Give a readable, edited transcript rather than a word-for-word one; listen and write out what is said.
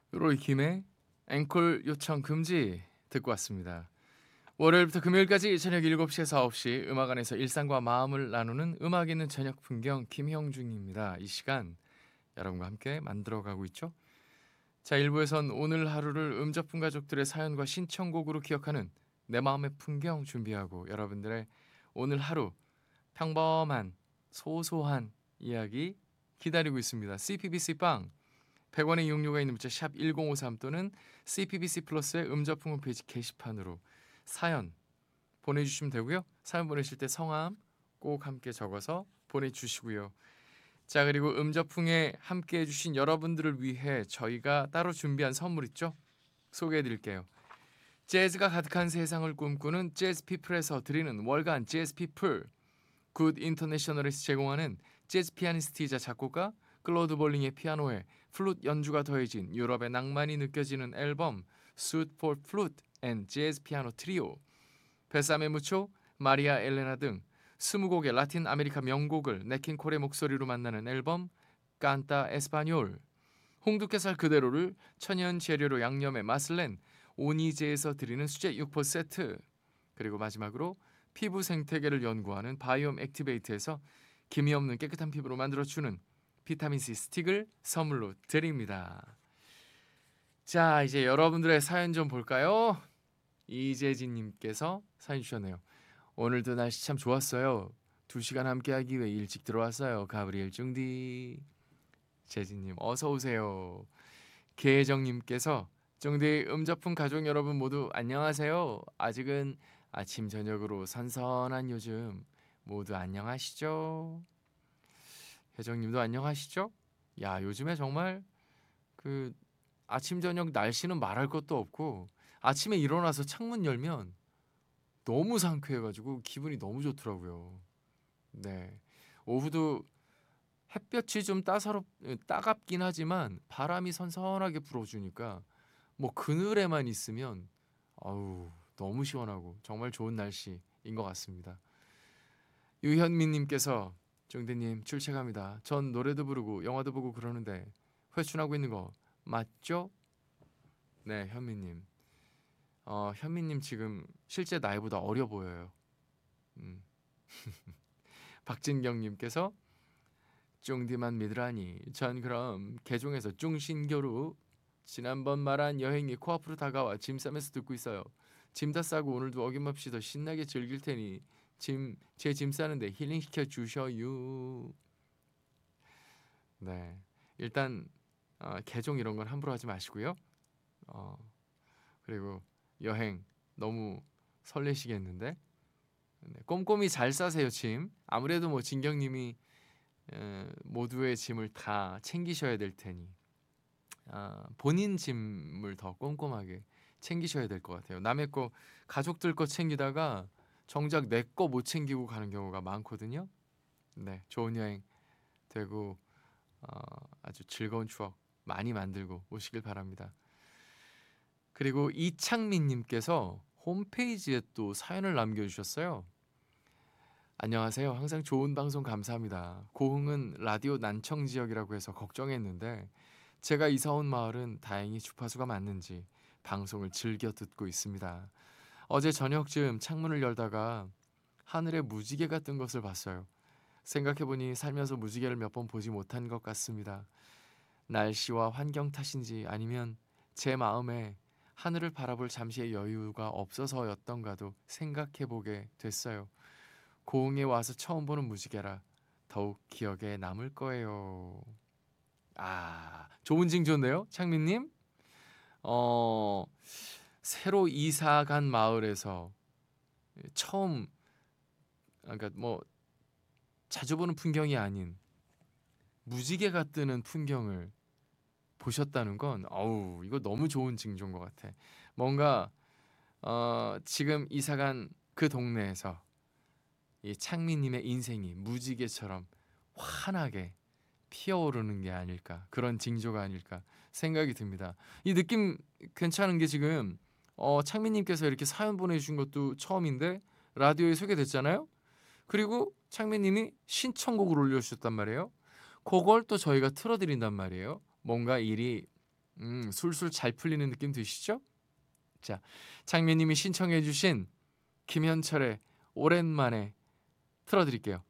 로이킴의 앵콜 요청 금지 듣고 왔습니다. 월요일부터 금요일까지 저녁 7시에서 9시 음악 안에서 일상과 마음을 나누는 음악 있는 저녁 풍경 김형중입니다. 이 시간 여러분과 함께 만들어가고 있죠. 자, 1부에선 오늘 하루를 음접분 가족들의 사연과 신청곡으로 기억하는 내 마음의 풍경 준비하고 여러분들의 오늘 하루 평범한 소소한 이야기 기다리고 있습니다. CPBC 빵 100원의 이용료가 있는 문자 샵 1053 또는 CPBC 플러스의 음접품 홈페이지 게시판으로 사연 보내주시면 되고요. 사연 보내실 때 성함 꼭 함께 적어서 보내주시고요. 자, 그리고 음접풍에 함께 해주신 여러분들을 위해 저희가 따로 준비한 선물 있죠? 소개해드릴게요. 재즈가 가득한 세상을 꿈꾸는 재즈피플에서 드리는 월간 재즈피플, 굿 인터내셔널에서 제공하는 재즈 피아니스트이자 작곡가 클로드 볼링의 피아노에 플룻 연주가 더해진 유럽의 낭만이 느껴지는 앨범 Suite for Flute and Jazz Piano Trio, 베사메 무초, 마리아 엘레나 등 20곡의 라틴 아메리카 명곡을 네킹콜의 목소리로 만나는 앨범 깐타 에스파뇰, 홍두깨살 그대로를 천연 재료로 양념해 맛을 낸 오니제에서 드리는 수제 육포 세트, 그리고 마지막으로 피부 생태계를 연구하는 바이옴 액티베이트에서 기미 없는 깨끗한 피부로 만들어주는 비타민C 스틱을 선물로 드립니다. 자, 이제 여러분들의 사연 좀 볼까요? 이재진님께서 사연 주셨네요. 오늘도 날씨 참 좋았어요. 2시간 함께하기 위해 일찍 들어왔어요. 가브리엘 중디. 재진님 어서 오세요. 계정님께서 정대의 음접품 가족 여러분 모두 안녕하세요. 아직은 아침 저녁으로 선선한 요즘 모두 안녕하시죠? 혜정님도 안녕하시죠? 야, 요즘에 정말 그 아침 저녁 날씨는 말할 것도 없고 아침에 일어나서 창문 열면 너무 상쾌해가지고 기분이 너무 좋더라고요. 네, 오후도 햇볕이 좀 따갑긴 하지만 바람이 선선하게 불어주니까 뭐 그늘에만 있으면 아우 너무 시원하고 정말 좋은 날씨인 것 같습니다. 유현민님께서 정대님 출첵합니다. 전 노래도 부르고 영화도 보고 그러는데 회춘하고 있는 거 맞죠? 네, 현민님. 현민님 지금 실제 나이보다 어려 보여요. 음. 박진경님께서 쫑디만 믿으라니 전 그럼 개종에서 쫑신교로 지난번 말한 여행이 코앞으로 다가와 짐 싸면서 듣고 있어요. 짐 다 싸고 오늘도 어김없이 더 신나게 즐길 테니 제 짐 싸는데 힐링 시켜 주셔요. 네, 일단 개종 이런 건 함부로 하지 마시고요. 어, 그리고 여행 너무 설레시겠는데 네, 꼼꼼히 잘 싸세요 짐. 아무래도 뭐 진경님이 모두의 짐을 다 챙기셔야 될 테니 본인 짐을 더 꼼꼼하게 챙기셔야 될 것 같아요. 남의 거 가족들 거 챙기다가 정작 내 거 못 챙기고 가는 경우가 많거든요. 네, 좋은 여행 되고 아주 즐거운 추억 많이 만들고 오시길 바랍니다. 그리고 이창민님께서 홈페이지에 또 사연을 남겨주셨어요. 안녕하세요. 항상 좋은 방송 감사합니다. 고흥은 라디오 난청 지역이라고 해서 걱정했는데 제가 이사 온 마을은 다행히 주파수가 맞는지 방송을 즐겨 듣고 있습니다. 어제 저녁쯤 창문을 열다가 하늘에 무지개가 뜬 것을 봤어요. 생각해보니 살면서 무지개를 몇 번 보지 못한 것 같습니다. 날씨와 환경 탓인지 아니면 제 마음에 하늘을 바라볼 잠시의 여유가 없어서였던가도 생각해보게 됐어요. 고흥에 와서 처음 보는 무지개라 더욱 기억에 남을 거예요. 좋은 징조인데요, 창민님. 어, 새로 이사 간 마을에서 처음, 그러니까 뭐 자주 보는 풍경이 아닌 무지개가 뜨는 풍경을 보셨다는 건, 어우, 이거 너무 좋은 징조인 것 같아. 뭔가 지금 이사 간 그 동네에서 이 창민님의 인생이 무지개처럼 환하게 피어오르는 게 아닐까, 그런 징조가 아닐까 생각이 듭니다. 이 느낌 괜찮은 게 지금 창민님께서 이렇게 사연 보내주신 것도 처음인데 라디오에 소개됐잖아요. 그리고 창민님이 신청곡을 올려주셨단 말이에요. 그걸 또 저희가 틀어드린단 말이에요. 뭔가 일이 술술 잘 풀리는 느낌 드시죠? 자, 장미님이 신청해주신 김현철의 오랜만에 틀어드릴게요.